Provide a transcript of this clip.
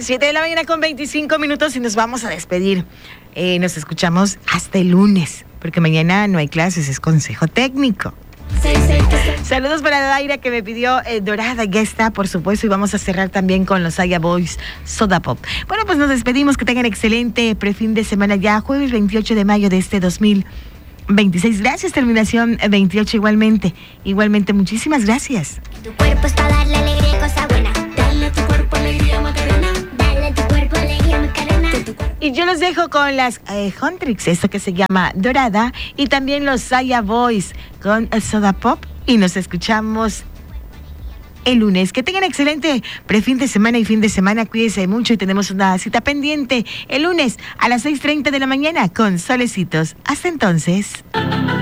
7 de la mañana con 25 minutos y nos vamos a despedir. Nos escuchamos hasta el lunes, porque mañana no hay clases, es consejo técnico. Saludos para Daira, que me pidió Dorada, ya está, por supuesto, y vamos a cerrar también con los Aya Boys, Soda Pop. Bueno, pues nos despedimos, que tengan excelente prefin de semana ya, jueves 28 de mayo de este 2026. Gracias, terminación 28 igualmente, muchísimas gracias. Tu cuerpo es para darle alegría, cosa buena. Dale a tu cuerpo alegría, Macarena. Dale a tu cuerpo alegría, Macarena. Y yo los dejo con las Huntrix, esto que se llama Dorada, y también los Aya Boys con Soda Pop, y nos escuchamos el lunes. Que tengan excelente prefin de semana y fin de semana, cuídense mucho y tenemos una cita pendiente el lunes a las 6:30 de la mañana con Solecitos. Hasta entonces.